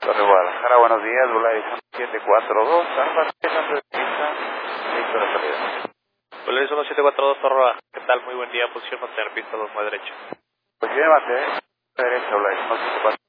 Torre Guadalajara, buenos días, Volaris 742, Alfa, antes de pista, listo de salida. Volaris 1742, Torre, ¿qué tal? Muy buen día, posición mantener pista 2 muy derecho. Pues llévate, derecha, Volaris 742.